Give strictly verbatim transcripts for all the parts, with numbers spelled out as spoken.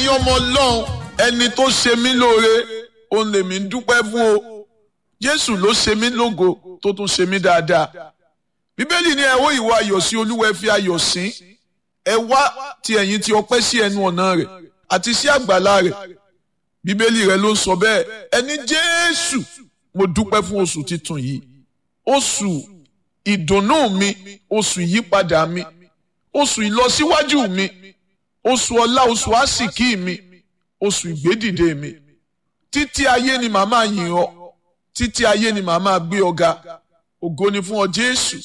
ẹ̀yin ọmọ Ọlọ́run ẹni tó ṣe mí lóore òun lèmi ń dúpẹ́ fún o Jésù ló ṣe mí lógo tó tún ṣe mí dáadáa. Bíbélì ní ẹ hó ìwà ayọ̀ sí Olúwa, ẹ fi ayọ̀ sìn, ẹ wá ti ẹ̀yin tí ọpẹ́ sí ẹnu ọ̀nà rẹ̀ àti sí àgbàlá rẹ̀. Bíbélì rẹ̀ ló ń sọ bẹ́ẹ̀, ẹni Jésù mo dúpẹ́ fún oṣù titun yìí, oṣù ìdùnnú mi, oṣù ìyípadà mi, oṣù ìlọsíwájú mi, oṣù ọlá, oṣù àsìkí mi, oṣù ìgbédìde mi. Títí ayé ni màá máa yìn ọ́, títí ayé ni màá máa gbé ọ ga. Ògo ni fún ọ Jésù,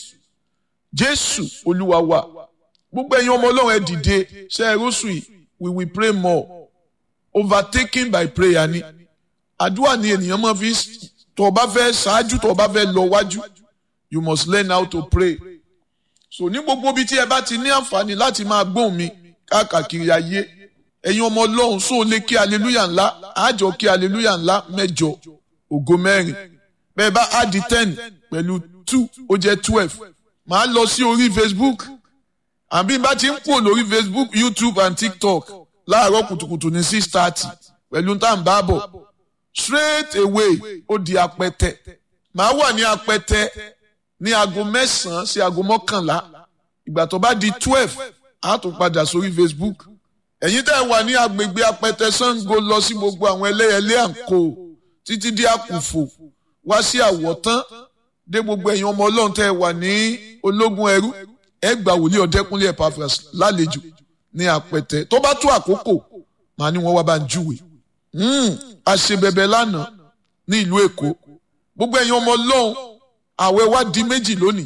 Jésù Olúwa wa. Gbogbo ẹ̀yin ọmọ Ọlọ́run ẹ dìde, ṣe ẹ róṣù yìí, we will pray more. Overtaken by prayer ni. Àdúrà ni ènìyàn máa fi, tó bá fẹ́ ṣáájú, tó bá fẹ́ lọ wájú, you must learn how to pray. So ní gbogbo ibi tí ẹ bá ti ní àǹfààní láti máa gbóhùn mi káàkiri ayé, ẹ̀yin ọmọ Ọlọ́run sóò lè kí hallelujah ńlá, àjọ kí hallelujah ńlá mẹ́jọ, ògo mẹ́rin. Bẹ́ẹ̀ bá add ten pẹ̀lú two ó jẹ́ twelve. Màá lọ sí orí Facebook. Àbí bá ti ń kúrò lórí Facebook, YouTube and TikTok láàárọ̀ kùtùkùtù ní six thirty pẹ̀lú tá à ń bá bọ̀. Straight away ó di apẹtẹ. Màá wà ní apẹtẹ ní aago mẹ́sàn-án sí aago mọ́kànlá. Ìgbà tó bá di twelve, a tún padà sórí Facebook. Ẹ̀yin tẹ́ wà ní agbègbè apẹtẹ Ṣàngó lọ sí gbogbo àwọn ẹlẹ́yẹlé àǹkó títí dé àkùfò wá sí àwọ̀tán dé gbogbo ẹ̀yin ọmọ Ọlọ́run tẹ́ wà ní ológun ẹrú ẹ gbà wòlíì Ọ̀dẹ́kúnlé Epaphras lálejò ní apẹtẹ. Tó bá tó àkókò màá ní wọ́n wá bá ń júwe. Àṣebẹ̀bẹ̀ lánàá ní ìlú Èkó. Gbogbo ẹ̀yin ọmọ Ọlọ́run àwẹ̀ wá di méjì lónìí.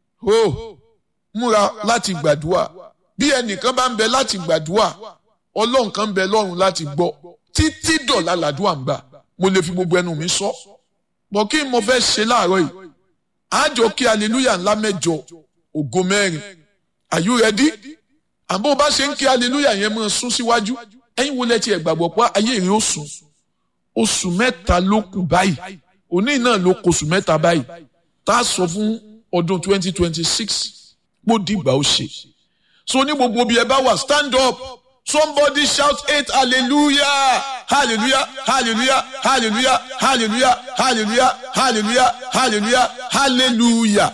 Ó múra láti gbàdúrà. Bí ẹnìkan bá ń bẹ láti gbàdúrà, Ọlọ́run kan ń bẹ lọ́run láti gbọ́. Títí dọ̀la làdúrà ń gbà. Mo lè fi gbogbo ẹnu mi sọ. Bọ̀ kí n mo fẹ́ ṣe láàárọ̀ yìí? Àjọ kí hallelujah ńlá mẹ́jọ, ògo mẹ́rin. Are you ready? Àbó bá ṣe ń kí hallelujah yẹn máa sún síwájú. Ẹ̀yin wo lẹ ti ẹ̀ gbàgbọ́ pé ayé ìrìn ó sùn? Oṣù mẹ́ta ló kù báyìí. Òní náà ló kù oṣù mẹ́ta báyìí. Tá a sọ fún ọdún twenty twenty-six. Mo dìgbà ó ṣe. So ní gbogbo bí ẹ bá wà, stand up. Somebody shout eight hallelujah. Hallelujah, hallelujah, hallelujah, hallelujah, hallelujah, hallelujah, hallelujah, hallelujah.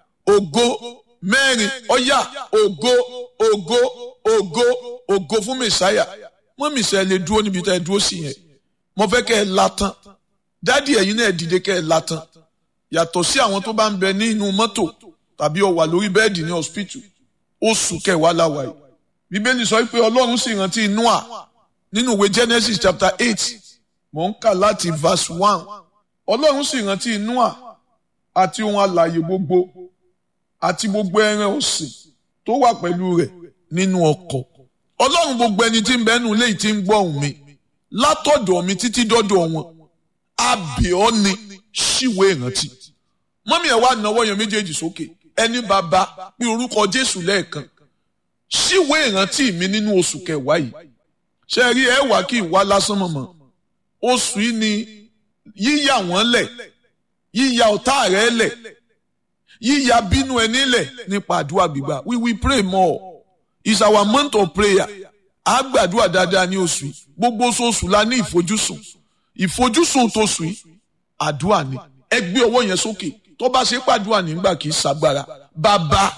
Ògo mẹ́rin, ọ̀yá, ògo, ògo, ògo, ògo fún Mèsáyà. Mọ́ Mèsáyà lè dúró níbi tá ẹ dúró sí yẹn. Mo fẹ́ kẹ́ ẹ látàn. Dádì ẹ̀yin náà dìde kẹ́ ẹ látàn. Yàtọ̀ sí àwọn tó bá ń bẹ ní inú mọ́tò tàbí ó wà lórí bẹ́ẹ̀dì ní hospital. Oṣù kẹwàá la wà yìí. Bíbélì sọ pé Ọlọ́run sì rántí Nóà nínú ìwé Genesis chapter eight. Mò ń kà láti verse one. Ọlọ́run sì rántí Nóà àti ohun alààyè gbogbo àti gbogbo ẹran ọ̀sìn tó wà pẹ̀lú rẹ̀ nínú ọkọ̀. Ọlọ́run gbogbo ẹni tí ń bẹ nínú ilé tí ń gbọ́ ohùn mi látọ̀dọ̀ mi títí dọ́dọ̀ wọn. A bẹ̀ ọ́ ni ṣíwèé ìrántí. Mọ́mí ẹ̀ wá nawọ́ yẹn méjèèjì sókè. Ẹni bàbá pé orúkọ Jésù lẹ́ẹ̀kan. Ṣíwèé ìrántí mi nínú oṣù kẹwàá yìí. Ṣé rí ẹ wá kí ìwá lásán mọ̀mọ́? Oṣù yìí ni yíyà wọ́n lẹ̀, yíyà ọ̀tá rẹ̀ lẹ̀, yíyà bínú ẹni lẹ̀ nípa àdúrà gbígbà. We will pray more. It's our month of prayer. A gbàdúrà dáadáa ní oṣù yìí. Gbogbo oṣooṣù la ní ìfojúsùn. Ìfojúsùn tó oṣù yìí, àdúrà ni. Ẹ gbé ọwọ́ yẹn sókè. Tó bá ṣe pàdúrà nígbà kì í ṣagbára. Bàbá,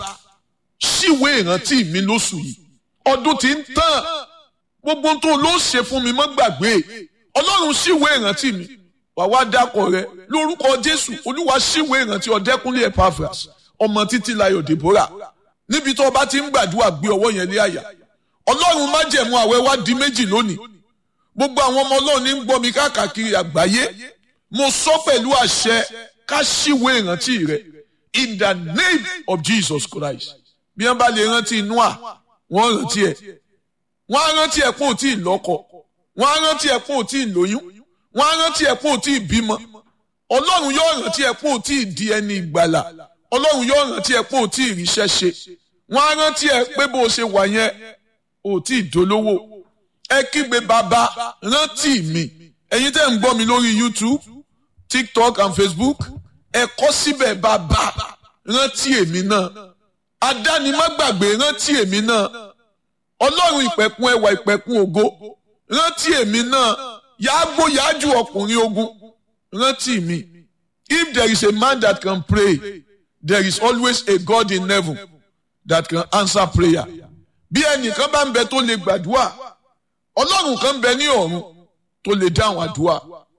ṣíwèé ìrántí mi lóṣù yìí. Ọdún tí ń tàn. Gbogbo tó ló ṣe fún mi mọ́ gbàgbé. Ọlọ́run ṣíwèé ìrántí mi. Wà wá dákọ̀ rẹ lórúkọ Jésù. Olúwa ṣíwèé ìrántí Ọ̀dẹ́kúnlé Epaphras, ọmọ Títílayọ̀ Deborah. Níbi tó bá ti ń gbàdúrà gbé ọwọ́ yẹn lé àyà. Ọlọ́run májẹ̀mú àwẹ̀ wá di méjì lónìí. Gbogbo àwọn ọmọ Ọlọ́run ní ń gbọ́ mi káàkiri àgbáyé. Mo sọ pẹ̀lú àṣẹ ká ṣíwèé ìrántí rẹ in the name of Jesus Christ. Bí wọ́n bá lè rántí Nóà, wọ́n rántí ẹ̀. Wọ́n á rántí ẹ̀ pé ò tí ì lọ́kọ. Wọ́n á rántí ẹ̀ pé ò tí ì lóyún. Wọ́n á rántí ẹ̀ pé ò tí ì bímọ. Ọlọ́run yóò rántí ẹ̀ pé ò tí ì di ẹni ìgbàlà. Ọlọ́run yóò rántí ẹ̀ pé ò tí ì ríṣẹ́ ṣe. Wọ́n á rántí ẹ̀ pé bó ṣe wà yẹn ò tí ì dolówó. Ẹ kígbe bàbá rántí mi. Ẹ̀yin tẹ́ ń gbọ́ mi lórí YouTube, TikTok and Facebook. Ẹ kọ síbẹ̀ bàbá rántí èmi náà. Adáni má gbàgbé rántí èmi náà. Ọlọ́run ìpẹ̀kun ẹwà ìpẹ̀kun ògo rántí èmi náà yàgbó yájú ọkùnrin ogun rántí mi. If there is a man that can pray, there is always a God in heaven that can answer prayer. Bí ẹnìkan bá ń bẹ tó lè gbàdúrà, Ọlọ́run kan bẹ ní ọ̀run tó lè dáhùn àdúrà.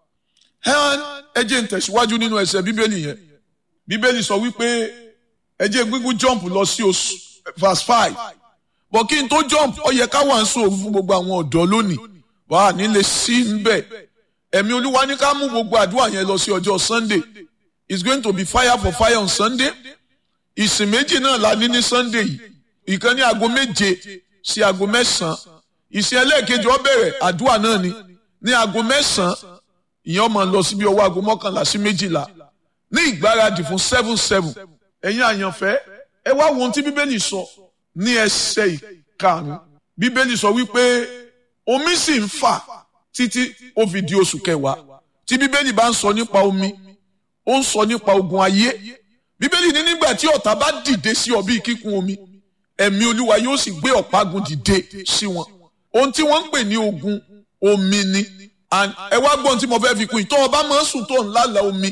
Ẹ jẹ́ n tẹ̀síwájú nínú ẹsẹ̀ Bíbélì yẹn. Bíbélì sọ wípé ẹ jẹ́ gbígbú jump lọ sí oṣù verse five. Bọ̀ kí n tó jump, ó yẹ ká wà ń sòrò fún gbogbo àwọn ọ̀dọ́ lónìí. Wà á nílé sí níbẹ̀. Ẹ̀mí Olúwa ní ká mú gbogbo àdúrà yẹn lọ sí ọjọ́ Sunday. It's going to be fire for fire on Sunday. Ìsìn méjì náà la ní ní Sunday yìí. Ìkan ní aago méje sí aago mẹ́sàn-án. Ìsìn ẹlẹ́ẹ̀kejì ó bẹ̀rẹ̀ àdúrà náà ni ní aago mẹ́sàn-án. Ìyẹn ó máa lọ síbi ọwọ́ aago mọ́kànlá sí méjìlá. Ní ìgbáradì fún seven seven. Ẹ̀yin àyànfẹ́, ẹ wá wo ohun tí Bíbélì sọ ní ẹsẹ̀ ìkarùn-ún. Bíbélì sọ wípé omi sì ń fà títí ó fi di oṣù kẹwàá. Tí Bíbélì bá ń sọ nípa omi, ó ń sọ nípa ogun ayé. Bíbélì ní nígbà tí ọ̀tá bá dìde sí ọ bí kíkún omi, ẹ̀mí Olúwa yóò sì gbé ọ̀págun dìde sí wọn. Ohun tí wọ́n ń pè ní ogun omi ni. Ẹ wá gbọ́n tí mo fẹ́ fi kún yìí. Tó o bá máa ń sùn tó ń lálàá omi,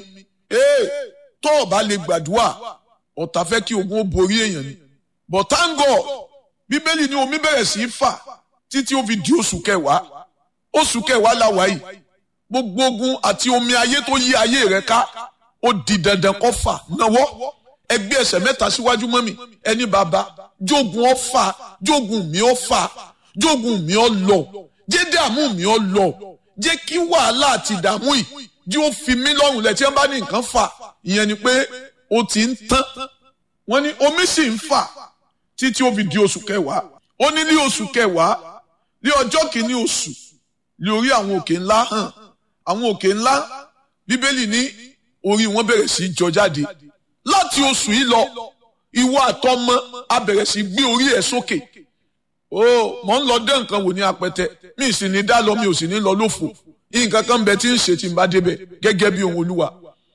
tó o bá lè gbàdúrà, ọ̀tá fẹ́ kí ogun ó borí èèyàn ni. But thank God, Bíbélì ní omi bẹ̀rẹ̀ sí í fà títí ó fi di oṣù kẹwàá. Oṣù kẹwàá la wà yìí. Gbogbo ogun àti omi ayé tó yí ayé rẹ ká, ó di dandan kó fà. Náwó ẹgbẹ́ ẹsẹ̀ mẹ́ta síwájú mọ́ mi. Ẹni bàbá, jogun ó fà, jogun mi ó fà, jogun mi ó lọ, jẹ́ dààmú mi ó lọ, jẹ́ kí wàhálà àti ìdààmú yìí jí ó fi mí lọ́rùn lẹ̀ tí wọ́n bá ní nǹkan fà. Ìyẹn ni pé ó ti ń tán. Wọ́n ní omi sì ń fà títí ó fi di oṣù kẹwàá. Ó ní ní oṣù kẹwàá, ní ọjọ́ kìíní oṣù, ní orí àwọn òkè ńlá hàn. Àwọn òkè ńlá, Bíbélì ní orí wọn bẹ̀rẹ̀ sí jọ jáde. Láti oṣù yìí lọ, ìwọ àtọmọ a bẹ̀rẹ̀ sí gbé orí ẹ̀ sókè. Ó mọ̀ ń lọ dé nǹkan wò ní apẹtẹ. Mi sì ní dá lọ, mi ò sì ní lọ lófo. Nǹkan kan bẹ tí ń ṣe tí ń bá débẹ̀ gẹ́gẹ́ bí ohun Olúwa.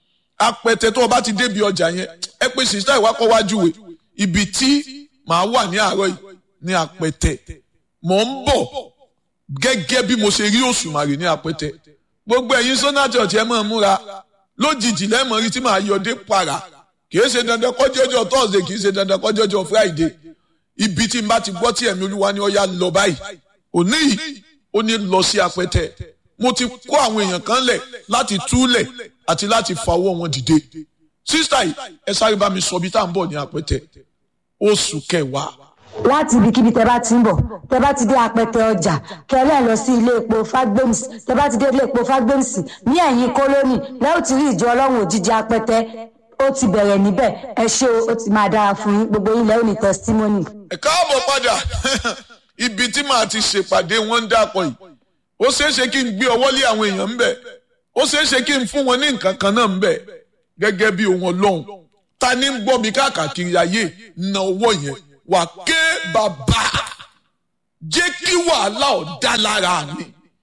Apẹtẹ tó o bá ti débi ọjà yẹn, ẹ pé sìsítà ìwákọ̀ wájú wẹ̀. Ibi tí màá wà ní àárọ̀ yìí ní apẹtẹ. Mò ń bọ̀ gẹ́gẹ́ bí mo ṣe rí Òṣùmàrè ní apẹtẹ. Gbogbo ẹ̀yin Sọ́nà Church ẹ máa múra. Lójijì lẹ́mọ̀ rí tí màá yọdé para. Kìí ṣe dandan kọjọ́jọ́ Thursday, kìí ṣe dandan kọjọ́jọ́ Friday. Ibi tí n bá ti gbọ́ tí ẹ̀mí Olúwa ní ó yá lọ báyìí. Òní yìí ó ní lọ sí apẹtẹ. Mo ti kó àwọn èèyàn kan lẹ̀ láti túlẹ̀ àti láti fa ọwọ́ wọn dìde. Sísítà yìí, ẹ sáré bá mi sọ bí tá à ń bọ̀ ní apẹtẹ. Oṣù kẹwàá. Láti ibikíbi tẹ bá ti ń bọ̀, tẹ bá ti dé apẹtẹ ọjà, kẹlẹ́ lọ sí ilé epo Fagbems, tẹ bá ti dé ilé epo Fagbems ní ẹ̀yìn kólónì, lẹ́yìn tí rí ìjọ Ọlọ́run òjijì apẹtẹ, ó ti bẹ̀rẹ̀ níbẹ̀. Ẹ ṣé o, ó ti máa dára fún yín, gbogbo yín lẹ́yìn ní testimony. Ẹ káàbọ̀ padà, ibi tí màá ti ṣèpàdé wọn ń dàpọ̀ yìí. Ó ṣeé ṣe kí n gbé ọwọ́ lé àwọn èèyàn ń bẹ̀. Ó ṣeé ṣe kí n fún wọn ní nǹkan kan náà ń bẹ̀ gẹ́gẹ́ bí ohun Ọlọ́run. Ta ni ń gbọ́ mi káàkiri ayé na owó yẹn? Wà ké bàbá, jẹ́ kí wàhálà ọ̀dá lára mi.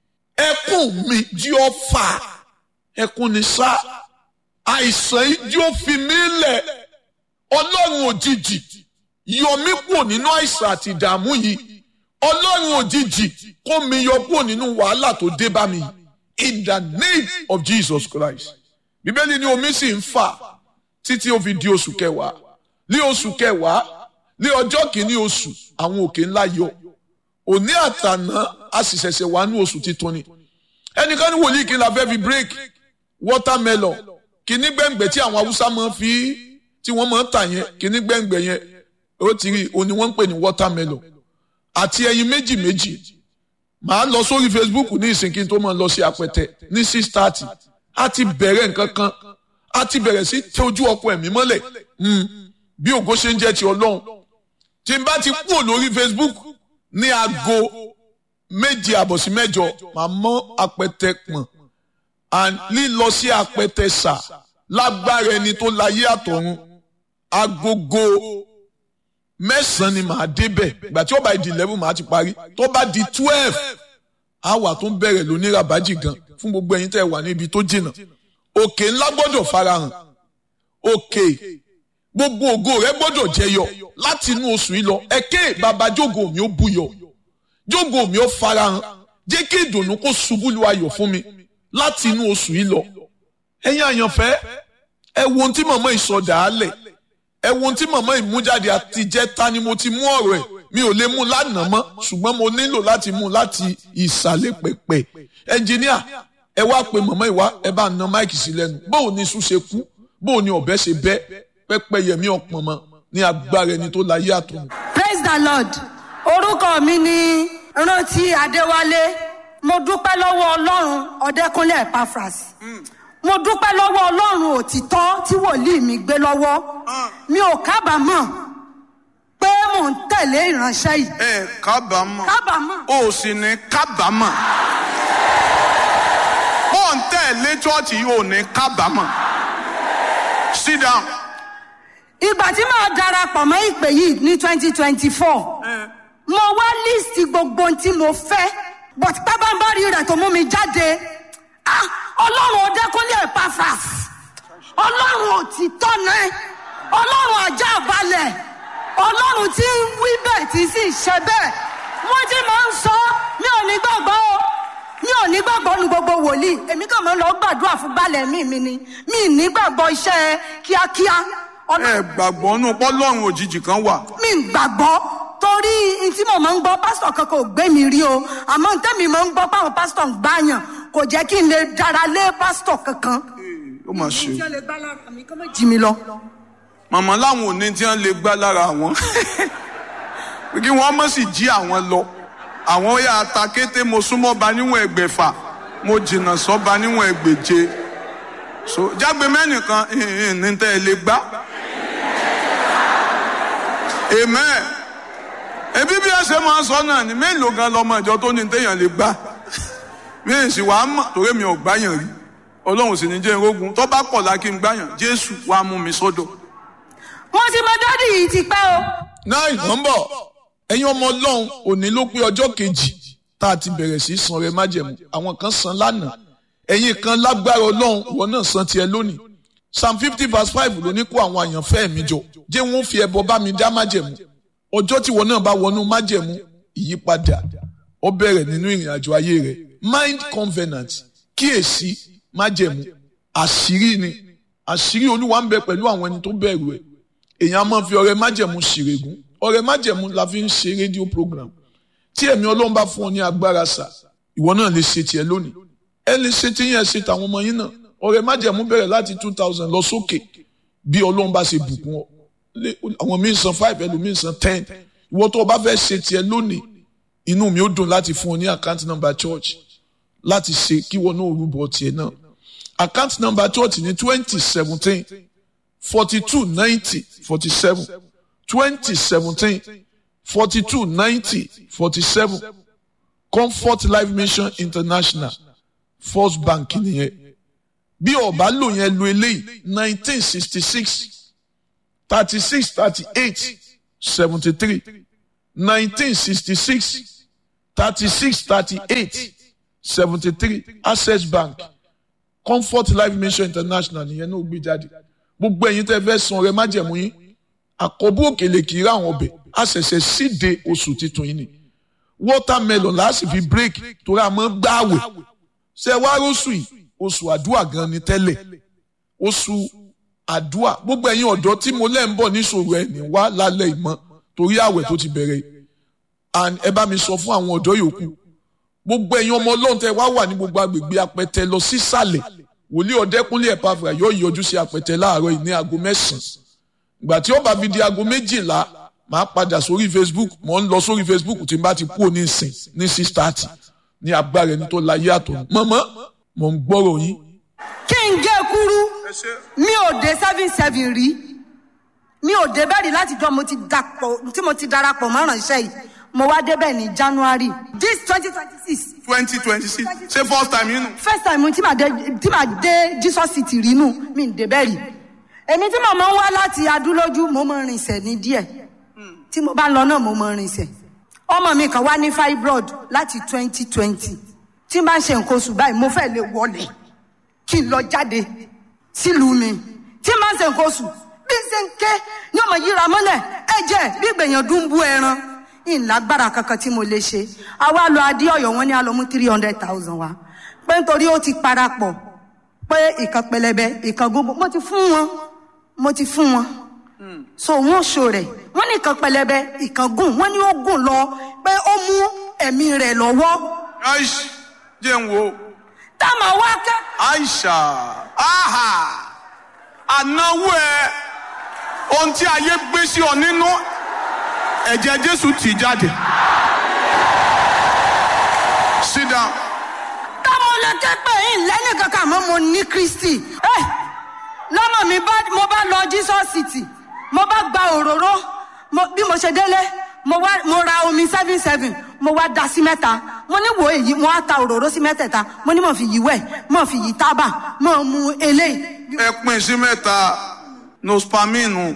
Ẹkún mi jí ọ fà, ẹkún ni sá. Àìsàn yìí jí ó fi mí lẹ̀. Ọlọ́run òjijì yọ mí kúrò nínú àìsàn àti ìdààmú yìí. Ọlọ́run òjijì kó mi yọ kúrò nínú wàhálà tó dé bá mi. In the name of Jesus Christ. Bíbélì ní omi sì ń fà títí ó fi di oṣù kẹwàá. Ní oṣù kẹwàá, ní ọjọ́ kìíní oṣù, àwọn òkè ńlá yọ. Òní àtàná a sì ṣẹ̀ṣẹ̀ wà ní oṣù titun ni. Ẹnìkan ní wòlíì kí n la fẹ́ fi break watermelon. Kìíní gbẹ̀ngbẹ̀ tí àwọn Haúsá máa ń fi tí wọ́n máa ń tà yẹn. Kìíní gbẹ̀ngbẹ̀ yẹn ó ti rí òní wọ́n ń pè ní watermelon. Àti ẹyin méjì méjì. Màá lọ sórí Facebook ní ìsìn kí n tó máa lọ sí apẹtẹ ní six thirty. A ti bẹ̀rẹ̀ nǹkan kan. A ti bẹ̀rẹ̀ sí tẹ ojú ọkọ ẹ̀mí mọ́lẹ̀. Bí ògo ṣe ń jẹ́ ti Ọlọ́run. Tí n bá ti kúrò lórí Facebook ní aago méje àbọ̀ sí mẹ́jọ, màá mọ́ apẹtẹ pọ̀n. And lílọ sí apẹtẹ sà lágbára ẹni tó láyé àtọ̀run. Agogo mẹ́sàn-án ni màá débẹ̀. Ìgbà tí ó bá di eleven màá ti parí. Tó bá di twelve, àwa tó ń bẹ̀rẹ̀ lóní rabaji gan fún gbogbo ẹ̀yin tẹ́ wà níbi tó jìnnà. Òkè ńlá gbọ́dọ̀ farahàn. Òkè gbogbo ògo rẹ gbọ́dọ̀ jẹyọ láti inú oṣù yìí lọ. Ẹ̀kẹ́ bàbá jógo mi ó buyọ̀. Jógo mi ó farahàn. jẹ́ kí ìdùnnú kó ṣubú lu ayọ̀ fún mi láti inú oṣù yìí lọ. Ẹ̀yin àyànfẹ́, ẹ wo ohun tí màmá ìsọdà á lẹ̀, ẹ wo ohun tí màmá ìmújáde àti ìjẹta ni mo ti mú ọ̀rọ̀ ẹ̀, mi ò lè mú lánàá mọ́ ṣùgbọ́n mo nílò láti mú láti ìsàlẹ̀ pẹ̀pẹ̀. Ẹnjìníà, ẹ wá pe màmá ìwá, ẹ bá na máìkì sí lẹ́nu. Bóò ni iṣu ṣe kú, bóò ni ọ̀bẹ ṣe bẹ́, pẹ́pẹ́ yẹmí ọ̀pọ̀ mọ́ ní agbára ẹni tó láyé àtọ̀run. Praise the Lord. Orúkọ mi ni Rántí Adéwálé. Mo dúpẹ́ lọ́wọ́ Ọlọ́run Ọdẹ́kúnlé Epaphras. Mo dúpẹ́ lọ́wọ́ Ọlọ́run òtítọ́ tí wòlíì mi gbé lọ́wọ́. Mi ò kábàámọ̀ pé mò ń tẹ̀lé ìránṣẹ́ yìí. ẹ kábàámọ̀. Kábàámọ̀. o sì ní kábàámọ̀. ó ń tẹ̀lé chọ́ọ̀chì yìí ò ní kábàámọ̀. Sit down. Ìgbà tí màá darapọ̀ mọ́ ìpè yìí ní twenty twenty four, mo wá líìsì gbogbo ohun tí mo fẹ́, but pábánbárì rẹ̀ tó mú mi jáde. Ah, Ọlọ́run Ọdẹ́kúnlé Epaphras, Ọlọ́run òtítọ́ náà, Ọlọ́run ajá balẹ̀, Ọlọ́run tí ń wí bẹ́ẹ̀ tí sì ṣe bẹ́ẹ̀. Wọ́n ti máa ń sọ, mi ò ní gbàgbọ́ o, mi ò ní gbàgbọ́ nu gbogbo wòlíì, èmi kàn máa ń lọ gbàdúrà fún balẹ̀ mi mi ni, mi ì ní gbàgbọ́ iṣẹ́ kíákíá. ẹ gbàgbọ́ nù pọ́lọ́run òjijì kan wà. Mi ń gbàgbọ́ torí tí mo máa ń gbọ́ pásítọ̀ kankan ò gbé mi rí o, àmọ́ ntẹ́mi máa ń gbọ́ páwọn pásítọ̀ ń gbàyàn kò jẹ́ kí n lè dára lé pásítọ̀ kankan. ó mà ṣe. ìjọ lè gbá lára mi kọ́ mọ́ jí mi lọ. màmá láwọn ò ní tí wọ́n lè gbá lára àwọn kí wọ́n mọ̀ sí jí àwọn lọ. àwọn ó yà ta kété mo súnmọ́ ba níwọ̀n ẹgbẹ̀fà mo jìnnà sọ́ ba níwọ̀n ẹgbẹ̀je. so jágbe mẹ́nìkan ní tẹ́ ẹ lè gbá. amen. ebi bí ẹ ṣe máa ń sọ náà ni mélòó gan lọmọ ìjọ tó ní téèyàn lè gbá. mi ì sì wá mọ̀ torí mi ò gbáyàn rí. Ọlọ́run sì ní jẹ́ irógun tó bá pọ̀ lákì ń gbáyàn Jésù wàá mú mi sọ́dọ̀. mo ti mọ dádì yìí ti pẹ́ o. náà ìnọ́mbọ̀ ẹ̀yin ọmọ Ọlọ́run òní ló pé ọjọ́ kejì tá a ti bẹ̀rẹ̀ sí san rẹ májẹ̀mú. Àwọn kan san lánàá, ẹ̀yin kan lágbára Ọlọ́run wọn náà san tiẹ̀ lónìí. Psalm fifty verse five ló ní kó àwọn àyànfẹ́ mi jọ jẹ́ wọ́n fi ẹbọ bá mi dá májẹ̀mú. Ọjọ́ tí wọn náà bá wọnú májẹ̀mú, ìyípadà ó bẹ̀rẹ̀ nínú ìrìn àjò ayé rẹ̀. Mind covenant, kíyèsí májẹ̀mú, àṣírí ni, àṣírí Olúwa ń bẹ pẹ̀lú àwọn ẹni tó bẹ̀rù ẹ̀. Èèyàn á máa fi ọrẹ májẹ̀mú ṣìrègùn. Ọrẹ májẹ̀mú la fi ń ṣe rédíò program. Tí ẹ̀mí Ọlọ́run bá fún ọ ní agbára sà, ìwọ náà lè ṣe tiẹ̀ lónìí. Ẹ lè ṣe tí yẹn ṣe tàwọn ọmọ yín náà. Ọrẹ májẹ̀mú bẹ̀rẹ̀ láti two thousand lọ sókè bí Ọlọ́run bá ṣe bùkún ọ. Àwọn míì san five, ẹlòmíì san ten. Ìwọ tó o bá fẹ́ ṣe tiẹ̀ lónìí, inú mi ó dùn láti fún ọ ní account number church láti ṣe kí wọn náà rúbọ tiẹ̀ náà. Account number church ní twenty seventeen forty two ninety forty seven twenty seventeen forty two ninety forty seven Comfort Life Mission International First Bank nìyẹn. Bí ọba lò yẹn lo eléyìí nineteen sixty six thirty six thirty eight seventy three nineteen sixty six thirty six thirty eight seventy three Access Bank Comfort Life Mission International nìyẹn náà gbé jáde. Gbogbo ẹ̀yin tẹ́ fẹ́ san ọrẹ májẹ̀mú yín, àkọ́bù òkèlè kì í rà àwọn ọbẹ̀, a ṣẹ̀ṣẹ̀ síde oṣù titun yìí ni. Watermelon láti fi break torí a máa ń gbààwẹ̀. Ṣé wá róṣù yìí? Oṣù àdúrà gan ni tẹ́lẹ̀. Oṣù àdúrà. Gbogbo ẹ̀yin ọ̀dọ́ tí mo lẹ́ ń bọ̀ níṣòro ẹ̀ ní wá lálẹ́ ìmọ̀ torí àwẹ̀ tó ti bẹ̀rẹ̀. And ẹ bá mi sọ fún àwọn ọ̀dọ́ yòókù. Gbogbo ẹ̀yin ọmọ Ọlọ́run tẹ́ wá wà ní gbogbo agbègbè Apẹtẹ lọ sísàlẹ̀. Wòlíì Ọdẹ́kúnlé Epaphras yóò yọjú sí Apẹtẹ láàárọ̀ yìí ní aago mẹ́sàn-án. Ìgbà tí ó bá fi di aago méjìlá, màá padà sórí Facebook. Mò ń lọ sórí Facebook tí n bá ti kúrò ní ìsìn ní six thirty ní agbára ẹni tó láyé àtọ̀run. Mọ̀mọ́, mò ń gbọ́rọ̀ yín. Kí n gé kúrú, mi ò dé seven seven rí. Mi ò débẹ̀ rí láti jọ mo ti dàpọ̀ tí mo ti darapọ̀ mọ́ ìránṣẹ́ yìí. Mo wá débẹ̀ ní January this twenty twenty six. twenty twenty six ṣé first time yín nù. First time tí màá dé tí màá dé Jesus City rí nù mi ń débẹ̀ rí. Èmi tí mo máa ń wá láti Adúlójú mo máa ń rinsẹ̀ ní díẹ̀. Tí mo bá lọ náà mo máa ń rinsẹ̀. Ọmọ mi kan wá ní fibroid láti twenty twenty. Tí n bá ń ṣe nǹkan oṣù báyìí mo fẹ́ lè wọlé kí n lọ jáde sílùú mi. Tí n bá ń ṣe nǹkan oṣù bí n ṣe ń ké ní ọmọ yíra mọ́lẹ̀ ẹ̀jẹ̀ bí ìgbèyàn dún bú ẹran. ìlágbára kankan tí mo lè ṣe. Àwa lọ adé Ọ̀yọ́ wọn ní a lọ mú three hundred thousand wa. Pé nítorí ó ti parapọ̀ pé ìkan pẹlẹbẹ ìkan gbogbo mo ti fún wọn mo ti fún wọn. So wọ́n ṣò rẹ̀ wọ́n ní ìkan pẹlẹbẹ ìkan gùn wọ́n ní ó gùn lọ pé ó mú ẹ̀mí rẹ̀ lọ́wọ́. Aisha jẹ́ ń wo. Táàmà wá kẹ́. Aisha aha ànáwó ẹ ohun tí ayé gbé sí ọ nínú ẹ̀jẹ̀ Jésù tì jáde. Sit down. Táwọn lẹ́kẹ́ pé yín lẹ́nu kankan mọ́ mo ní Kristi. Lọ́mọ mi bá mo bá lọ Jesus City mo bá gba òróró bí mo ṣe délé mo wá mo ra omi seven seven mo wá da sí mẹ́ta mo ní wo èyí mo wá ta òróró sí mẹ́tẹ̀ẹ̀ta mo ní mo fi yí wẹ̀ mo fi yí tábà mo mu eléyìí. Ẹ pín sí mẹ́ta nospaminu.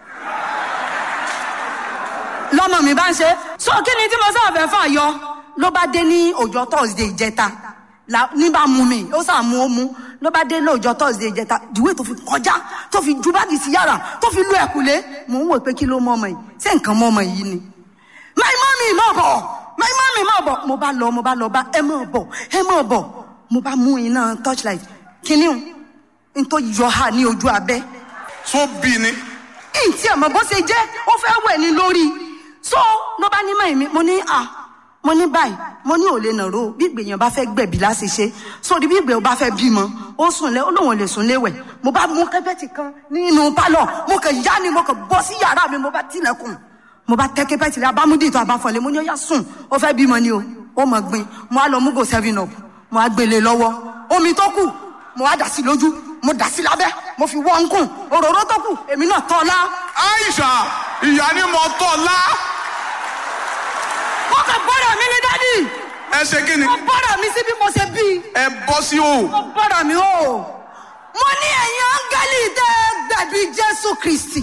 Lọ́mọ mi bá ń ṣe so kí ni tí mo sábà fẹ́ fà yọ ló bá dé ní ọjọ́ Thursday ìjẹta ní bá mú mi ó sà mú ó mú ló bá dé lọ́jọ́ Thursday ìjẹta ìwé tó fi kọjá tó fi ju báàgì sí yàrá tó fi lu ẹ̀kúlé mò ń wò pé kí ló mọ ọmọ yìí ṣé nǹkan mọ ọmọ yìí ni. my mommy má bọ̀ my mommy má bọ̀ mo bá lọ mo bá lọ bá ẹ má bọ̀ ẹ má bọ̀ mo bá mú iná torchlight kíní o n tó yọ ha ní ojú abẹ́. So bí ni. ìtì ẹ̀ mọ̀ bó ṣe jẹ́ ó fẹ́ wẹ̀ ní lórí so ló bá ní mọ̀ mi mo ní à mo ní báyìí mo ní ò lè nàró bí ìgbèyàn bá fẹ́ gbẹ̀bí láti ṣe sórí bí ìgbèyàn bá fẹ́ bímọ ó sùn lé ó lóun lè sùn léwẹ̀ mo bá mú kẹ́pẹ́tì kan nínú pálọ̀ mo kàn yá ni mo kàn bọ́ sí yàrá mi mo bá tilẹ̀kùn mo bá tẹ́ kẹ́pẹ́tì rẹ abámúdì tó abáfọ̀lẹ́ mo ní ó yá sùn ó fẹ́ bímọ ni o ó mọ̀ gbin mo á lọ mú go seven up mo á gbélé lọ́wọ́ omi tó kù mo á dà sí lójú mo dà sí lábẹ́ mo fi wọ́n kùn òróró tó kù èmi náà tọ́ la. Aisha ìyá ni mo tọ́ la. Mo kàn bọ́dà mi ní dádì. Ẹ ṣe kí ni? Mo bọ́dà mi sí bí mo ṣe bí. Ẹ bọ́ sí o. Mo bọ́dà mi o. Mo ní ẹ̀yin áńgẹ́lì tẹ́ gbẹ̀bí Jésù Kristi.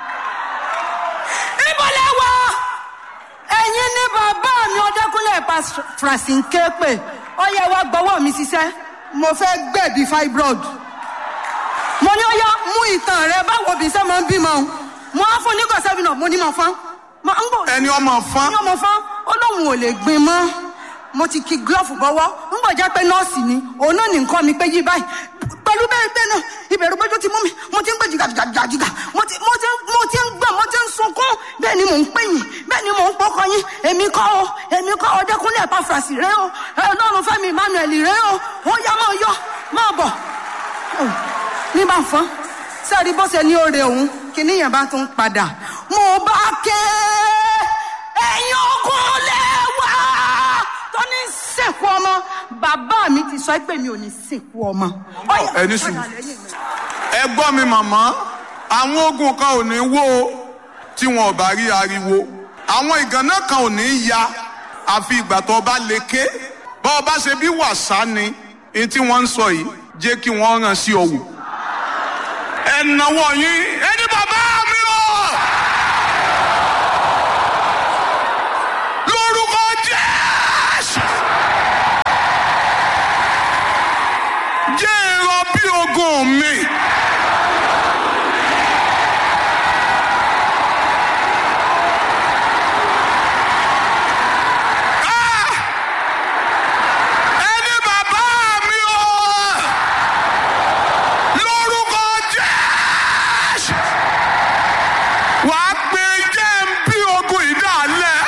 Ibo lẹ wà? Ẹ̀yin ní bàbá mi Ọdẹ́kúnlé pa Francine Képe. Ó yẹ wá gbọ́wọ́ mi ṣiṣẹ́. Mo fẹ́ gbẹ̀bí fibroid. Mo ní ó yá mú ìtàn rẹ báwo bí sẹ́ máa ń bímọ. Mo á fún nígbà sẹ́fìnà mo ní mo fán. Ẹni ọmọ fán. Ẹni ọmọ fán. Ó lóun ò lè gbin mọ́ mo ti kí glove bọ́wọ́ ń gbọ́ jẹ́ pé nọ́ọ̀sì ni òun náà ní nǹkan mi pé yí báyìí pẹ̀lú bẹ́ẹ̀ bẹ́ẹ̀ náà ìbẹ̀rù péjú ti mú mi mo ti ń gbé jìgàjìgàjìgà mo ti mo ti mo ti ń gbọ́ mo ti ń sunkún bẹ́ẹ̀ ni mò ń pè yín bẹ́ẹ̀ ni mò ń pọkọ yín èmi kọ́ o èmi kọ́ Ọdẹ́kúnlé Epafras rẹ o Ọlọ́run Fẹ́mi Emmanuel rẹ o ó yá máa yọ máa bọ̀ ní bá ń fọ́n sẹ́ẹ̀rí bó ṣe ní oore òun kí níyẹn bá tún padà mo bá ké ẹ̀yin ogun lẹ́wà tó ní sìnkú ọmọ bàbá mi ti sọ pé mi ò ní sìnkú ọmọ. ẹni sùn ẹ gbọ́ mi màmá àwọn ogun kan ò ní wó tí wọn ò bá rí ariwo àwọn ìgànnà kan ò ní ya àfi ìgbà tó bá lè ké bọ́ ọ bá ṣe bí wàsá ni ní tí wọ́n ń sọ yìí jẹ́ kí wọ́n ràn sí ọ̀wọ̀ ẹ̀ náwó yín ẹni bàbá mi o. Ogun mi. Ah! Ẹni bàbá mi o. Lórúkọ Jésù. Wàá pe jẹ́ ń bí ogun ìdálẹ̀.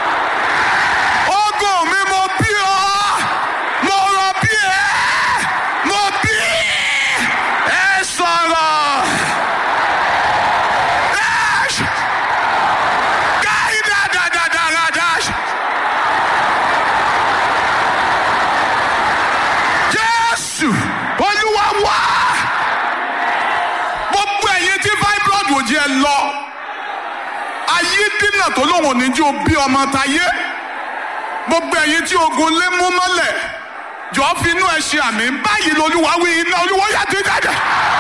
Ogun mi mo bí ọ. Mo rọ bí ẹ. Mo bí ẹ sọ̀rọ̀. Jésù Olúwa wá. Gbogbo ẹ̀yin tí fibroid ò jẹ́ lọ. Ayé dínà tó lóun ò ní jí o bí ọmọ táyé. Gbogbo ẹ̀yin tí ogun lé mú mọ́lẹ̀. Jọ fi inú ẹ ṣe àmì báyìí lolúwa wí iná Olúwa yá ti jáde.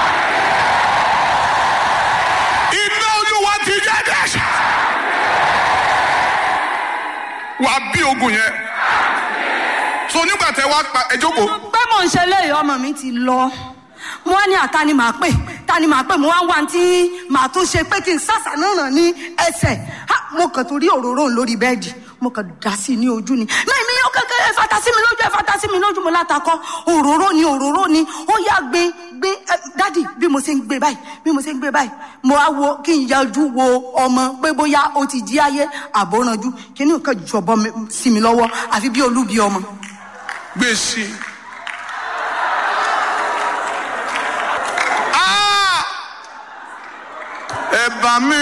Iná Olúwa ti jáde. Wàá bí ogun yẹn. So nígbà tẹ wá pa ẹ jókòó. Pé mò ń ṣe léyìí ọmọ mi ti lọ. Mo wá ní àta ni màá pè ta ni màá pè mo wá ń wá tí màá tún ṣe pé kí n sàṣà náà ràn ní ẹsẹ̀. mo kàn torí òróró lórí bẹ́ẹ̀dì mo kàn dá sí ní ojú ni náà mi yóò kẹ́kẹ́ ẹ fata sí mi lójú ẹ fata sí mi lójú mo látakọ òróró ni òróró ni ó yá gbé gbé dádì bí mo ṣe ń gbé báyìí bí mo ṣe ń gbé báyìí mo wá wo kí n yájú wo ọmọ pé bóyá ó ti jí ayé àbóranjú kí ni nǹkan jọ̀bọ sí mi lọ́wọ́ àfi bí olúbi ọmọ. gbé sí ẹ bá mi